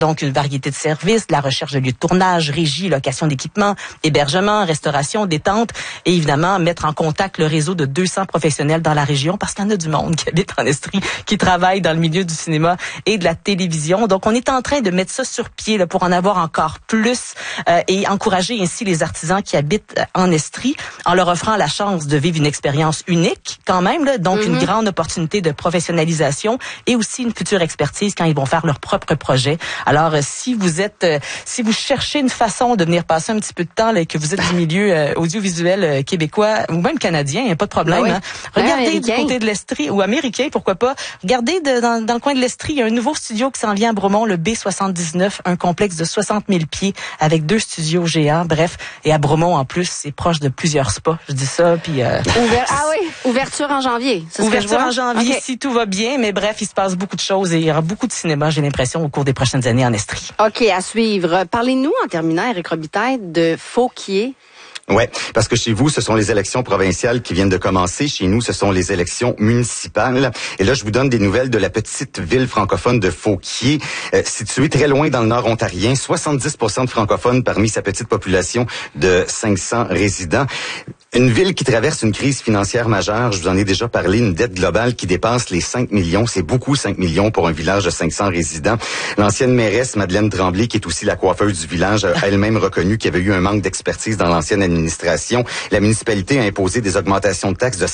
Donc, une variété de services, de la recherche de lieux de tournage, régie, location d'équipements, hébergement, restauration, détente et évidemment, mettre en contact le réseau de 200 professionnels dans la région parce qu'il y en a du monde qui habite en Estrie, qui travaille dans le milieu du cinéma et de la télévision. Donc, on est en train de mettre ça sur pied là, pour en avoir encore plus et encourager ainsi les artisans qui habitent en Estrie en leur offrant la chance de vivre une expérience unique quand même, là, donc une grande opportunité de professionnalisation et aussi une future expertise quand ils vont faire leur propre projet. Alors, si vous cherchez une façon de venir passer un petit peu de temps là, et que vous êtes du milieu audiovisuel québécois ou même canadien, il n'y a pas de problème. Hein. Regardez du côté de l'Estrie ou américain, pourquoi pas. Regardez dans le coin de l'Estrie, il y a un nouveau studio qui s'en vient à Bromont, le B79, un complexe de 60 000 pieds avec 2 studios géants. Bref, et à Bromont en plus, c'est proche de plusieurs spas. Je dis ça, puis ouverture en janvier. Ouverture en janvier, si tout va bien. Mais bref, il se passe beaucoup de choses et il y aura beaucoup de cinéma, j'ai l'impression, au cours des prochaines années en Estrie. OK, à suivre. Parlez-nous en terminant, Éric Robitaille, de Fauquier. Ouais, parce que chez vous, ce sont les élections provinciales qui viennent de commencer. Chez nous, ce sont les élections municipales. Et là, je vous donne des nouvelles de la petite ville francophone de Fauquier, située très loin dans le nord ontarien. 70% de francophones parmi sa petite population de 500 résidents. Une ville qui traverse une crise financière majeure. Je vous en ai déjà parlé. Une dette globale qui dépasse les 5 millions. C'est beaucoup, 5 millions pour un village de 500 résidents. L'ancienne mairesse, Madeleine Tremblay, qui est aussi la coiffeuse du village, a elle-même reconnu qu'il y avait eu un manque d'expertise dans l'ancienne administration. La municipalité a imposé des augmentations de taxes de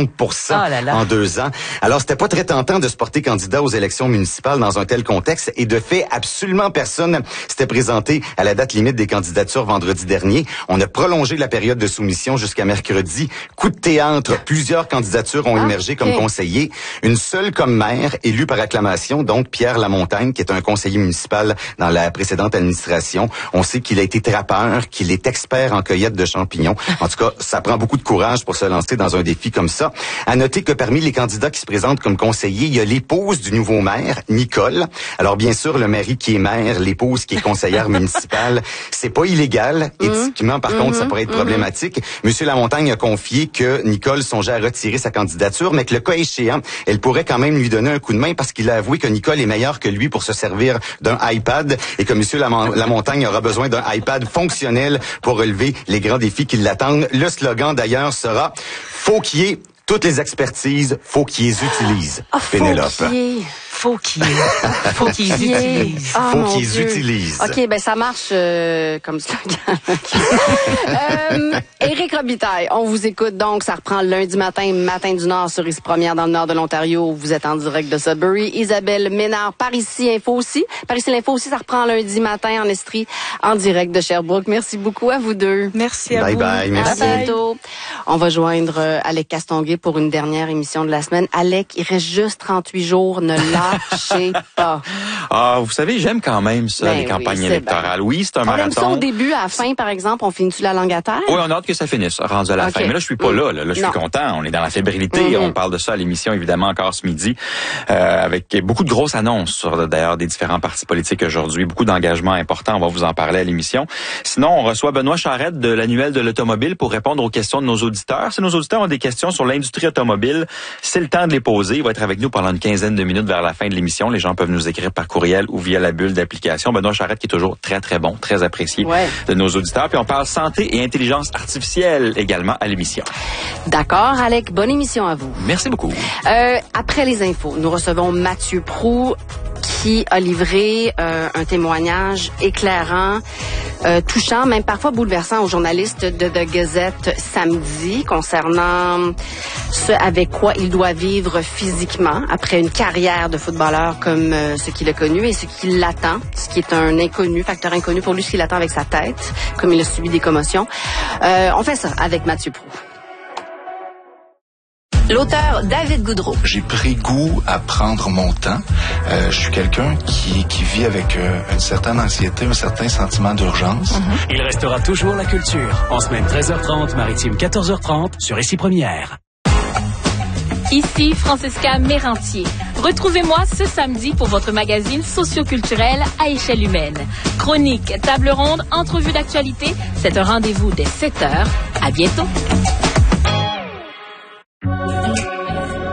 50% en 2 ans. Alors, c'était pas très tentant de se porter candidat aux élections municipales dans un tel contexte. Et de fait, absolument personne s'était présenté à la date limite des candidatures vendredi dernier. On a prolongé la période de soumission jusqu'à mercredi. Coup de théâtre, plusieurs candidatures ont émergé comme conseillers. Une seule comme maire, élue par acclamation, donc Pierre Lamontagne, qui est un conseiller municipal dans la précédente administration. On sait qu'il a été trappeur, qu'il est expert en cueillette de champignons. En tout cas, ça prend beaucoup de courage pour se lancer dans un défi comme ça. À noter que parmi les candidats qui se présentent comme conseillers, il y a l'épouse du nouveau maire, Nicole. Alors bien sûr, le mari qui est maire, l'épouse qui est conseillère municipale, c'est pas illégal. Éthiquement, par contre, ça pourrait être problématique. Monsieur Lamontagne a confié que Nicole songeait à retirer sa candidature, mais que le cas échéant, elle pourrait quand même lui donner un coup de main parce qu'il a avoué que Nicole est meilleure que lui pour se servir d'un iPad et que Monsieur Lamontagne aura besoin d'un iPad fonctionnel pour relever les grands défis qui l'attendent. Le slogan d'ailleurs sera « Fauquier, toutes les expertises, faut qu'ils utilisent ». Pénélope. Faut qu'ils utilisent. Faut qu'ils utilisent. OK, ben ça marche comme slogan. Éric Robitaille, on vous écoute donc. Ça reprend lundi matin, Matin du Nord sur Ici Première dans le nord de l'Ontario. Vous êtes en direct de Sudbury. Isabelle Ménard, Par Ici Info aussi. Par Ici l'Info aussi, ça reprend lundi matin en Estrie, en direct de Sherbrooke. Merci beaucoup à vous deux. Merci à vous. Bye bye, merci. À bientôt. On va joindre Alec Castonguay pour une dernière émission de la semaine. Alec, il reste juste 38 jours. Ne lâchez pas. Ah, vous savez, j'aime quand même ça, les campagnes électorales. Oui, c'est un marathon. On aime ça au début, à la fin, par exemple, on finit-tu la langue à terre? Oui, on a hâte que ça finisse, rendu à la fin. Mais là, je suis pas là. Là, je suis content. On est dans la fébrilité. On parle de ça à l'émission, évidemment, encore ce midi, avec beaucoup de grosses annonces sur, d'ailleurs, des différents partis politiques aujourd'hui. Beaucoup d'engagements importants. On va vous en parler à l'émission. Sinon, on reçoit Benoît Charette de l'Annuel de l'Automobile pour répondre aux questions de nos auditeurs. Si nos auditeurs ont des questions sur l'industrie automobile, c'est le temps de les poser. Il va être avec nous pendant une quinzaine de minutes vers la fin de l'émission. Les gens peuvent nous écrire par courriel ou via la bulle d'application. Benoît Charette qui est toujours très, très bon, très apprécié de nos auditeurs. Puis on parle santé et intelligence artificielle également à l'émission. D'accord, Alec. Bonne émission à vous. Merci beaucoup. Après les infos, nous recevons Mathieu Proulx qui a livré un témoignage éclairant, touchant, même parfois bouleversant aux journalistes de The Gazette samedi concernant ce avec quoi il doit vivre physiquement après une carrière de footballeur comme ce qu'il a connu et ce qui l'attend, ce qui est un inconnu, facteur inconnu pour lui, ce qui l'attend avec sa tête, comme il a subi des commotions. On fait ça avec Mathieu Proulx. L'auteur David Goudreau. J'ai pris goût à prendre mon temps. Je suis quelqu'un qui vit avec une certaine anxiété, un certain sentiment d'urgence. Il restera toujours la culture. En semaine 13h30, maritime 14h30 sur Ici Première. Ici Francesca Mérantier. Retrouvez-moi ce samedi pour votre magazine socio-culturel à échelle humaine. Chronique, table ronde, entrevue d'actualité. C'est un rendez-vous dès 7h. À bientôt.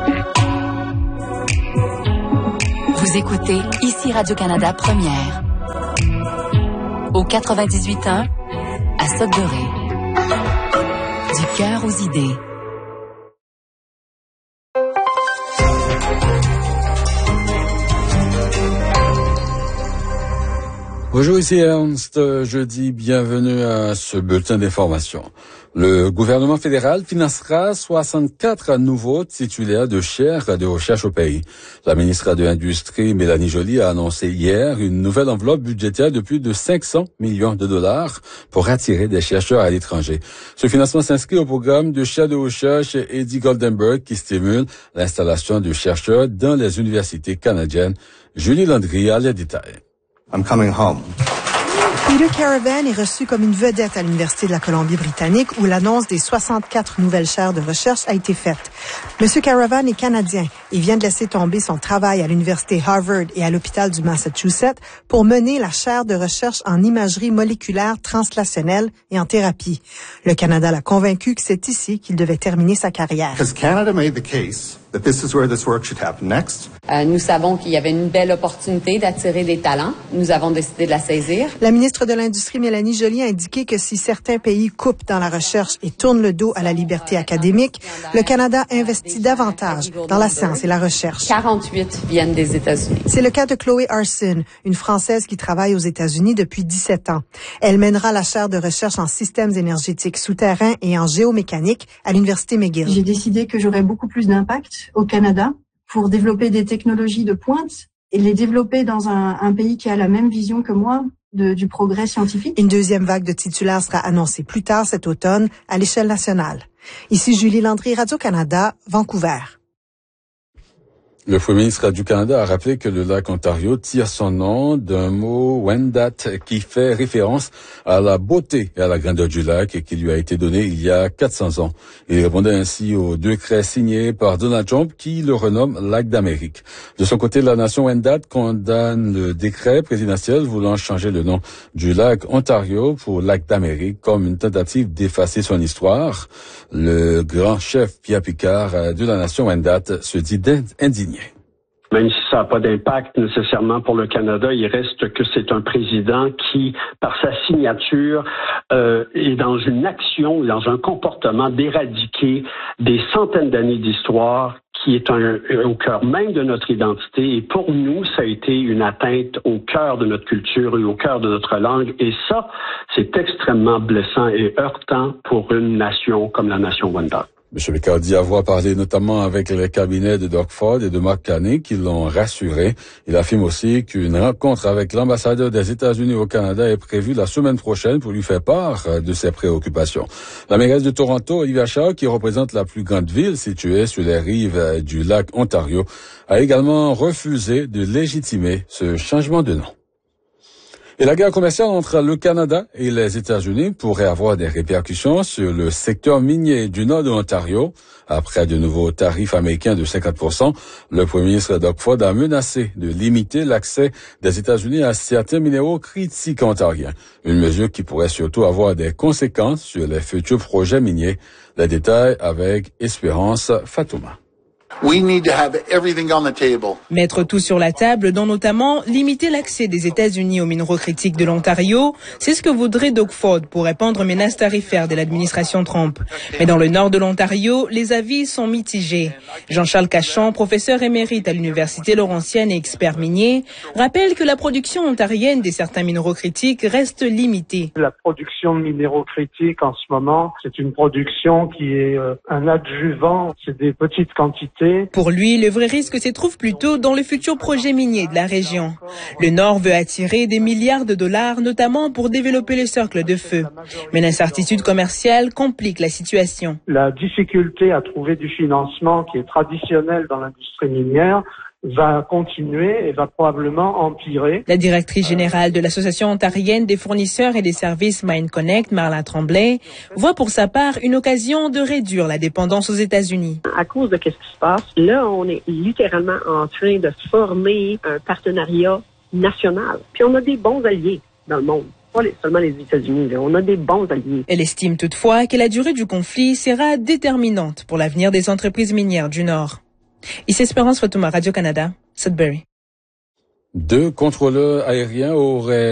Vous écoutez Ici Radio-Canada Première. Au 98.1, à Sudbury. Du cœur aux idées. Bonjour, ici Ernst. Jeudi, bienvenue à ce bulletin d'information. Le gouvernement fédéral financera 64 nouveaux titulaires de chaires de recherche au pays. La ministre de l'Industrie, Mélanie Joly, a annoncé hier une nouvelle enveloppe budgétaire de plus de 500 millions de dollars pour attirer des chercheurs à l'étranger. Ce financement s'inscrit au programme de chaires de recherche Eddie Goldenberg qui stimule l'installation de chercheurs dans les universités canadiennes. Julie Landry a les détails. I'm coming home. Peter Caravan est reçu comme une vedette à l'Université de la Colombie-Britannique où l'annonce des 64 nouvelles chaires de recherche a été faite. Monsieur Caravan est canadien et vient de laisser tomber son travail à l'Université Harvard et à l'hôpital du Massachusetts pour mener la chaire de recherche en imagerie moléculaire translationnelle et en thérapie. Le Canada l'a convaincu que c'est ici qu'il devait terminer sa carrière. Because Canada made the case that this is where this work should happen next. Nous savons qu'il y avait une belle opportunité d'attirer des talents. Nous avons décidé de la saisir. La ministre de l'Industrie, Mélanie Joly, a indiqué que si certains pays coupent dans la recherche et tournent le dos à la liberté académique, le Canada investit davantage dans la science et la recherche. 48 viennent des États-Unis. C'est le cas de Chloé Arson, une Française qui travaille aux États-Unis depuis 17 ans. Elle mènera la chaire de recherche en systèmes énergétiques souterrains et en géomécanique à l'Université McGill. J'ai décidé que j'aurais beaucoup plus d'impact au Canada pour développer des technologies de pointe et les développer dans un pays qui a la même vision que moi du progrès scientifique. Une deuxième vague de titulaires sera annoncée plus tard cet automne à l'échelle nationale. Ici Julie Landry, Radio-Canada, Vancouver. Le Premier ministre du Canada a rappelé que le lac Ontario tire son nom d'un mot Wendat qui fait référence à la beauté et à la grandeur du lac et qui lui a été donné il y a 400 ans. Il répondait ainsi au décret signé par Donald Trump qui le renomme lac d'Amérique. De son côté, la nation Wendat condamne le décret présidentiel voulant changer le nom du lac Ontario pour lac d'Amérique comme une tentative d'effacer son histoire. Le grand chef Pierre Picard de la nation Wendat se dit indigné. Même si ça n'a pas d'impact nécessairement pour le Canada, il reste que c'est un président qui, par sa signature, est dans une action, dans un comportement d'éradiquer des centaines d'années d'histoire qui est au cœur même de notre identité. Et pour nous, ça a été une atteinte au cœur de notre culture et au cœur de notre langue. Et ça, c'est extrêmement blessant et heurtant pour une nation comme la nation Wendat. M. Picard dit avoir parlé notamment avec les cabinets de Doug Ford et de Mark Carney qui l'ont rassuré. Il affirme aussi qu'une rencontre avec l'ambassadeur des États-Unis au Canada est prévue la semaine prochaine pour lui faire part de ses préoccupations. La mairesse de Toronto, Olivia Chow, qui représente la plus grande ville située sur les rives du lac Ontario, a également refusé de légitimer ce changement de nom. Et la guerre commerciale entre le Canada et les États-Unis pourrait avoir des répercussions sur le secteur minier du nord de l'Ontario. Après de nouveaux tarifs américains de 50%, le premier ministre Doug Ford a menacé de limiter l'accès des États-Unis à certains minéraux critiques ontariens. Une mesure qui pourrait surtout avoir des conséquences sur les futurs projets miniers. Les détails avec Espérance Fatouma. We need to have everything on the table. Mettre tout sur la table, dont notamment limiter l'accès des États-Unis aux minéraux critiques de l'Ontario, c'est ce que voudrait Doug Ford pour répandre aux menaces tarifaires de l'administration Trump. Mais dans le nord de l'Ontario, les avis sont mitigés. Jean-Charles Cachon, professeur émérite à l'Université Laurentienne et expert minier, rappelle que la production ontarienne des certains minéraux critiques reste limitée. La production de minéraux critiques en ce moment, c'est une production qui est un adjuvant, c'est des petites quantités. Pour lui, le vrai risque se trouve plutôt dans le futur projet minier de la région. Le Nord veut attirer des milliards de dollars, notamment pour développer le cercle de feu. Mais l'incertitude commerciale complique la situation. La difficulté à trouver du financement qui est traditionnel dans l'industrie minière va continuer et va probablement empirer. La directrice générale de l'Association ontarienne des fournisseurs et des services Mine Connect, Marla Tremblay, voit pour sa part une occasion de réduire la dépendance aux États-Unis. À cause de qu'est-ce qui se passe, là, on est littéralement en train de former un partenariat national. Puis on a des bons alliés dans le monde. Pas seulement les États-Unis, là. On a des bons alliés. Elle estime toutefois que la durée du conflit sera déterminante pour l'avenir des entreprises minières du Nord. Ici Espérance Fatouma, Radio-Canada, Sudbury. 2 contrôleurs aériens auraient